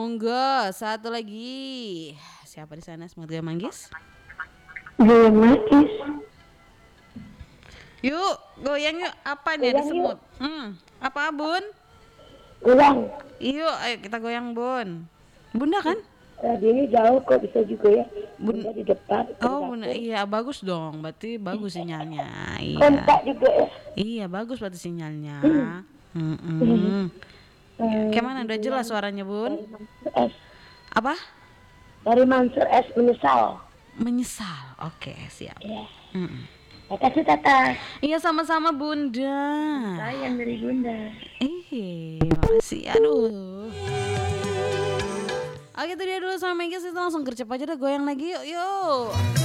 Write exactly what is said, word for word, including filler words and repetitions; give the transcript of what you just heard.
Monggo, satu lagi. Siapa di sana? Semoga manggis. Goyang manggis. Yuk, goyang yuk. Apa nih ada Goyang semut? Hmm, apa Bun? Goyang. Yuk, ayo kita goyang Bun. Bunda kan? Radionya jauh kok, bisa juga ya. Bun. Bunda di depan. Oh, Bunda, iya bagus dong. Berarti bagus sinyalnya. Iya. Kontak juga ya. Iya, bagus berarti sinyalnya. Hmm. Mm-mm. Eh, Gimana? Udah jelas dibilang suaranya Bun? Dari Mansur S. Apa? Dari Mansur S menyesal. Menyesal. Oke, siap. Ya. Mm-mm. Makasih Tata. Iya sama-sama Bunda. Sayang dari Bunda. Eh, makasih. Aduh. Oke, itu dia dulu sama Megis. Kita langsung gercep aja deh, goyang lagi yuk. Yuk.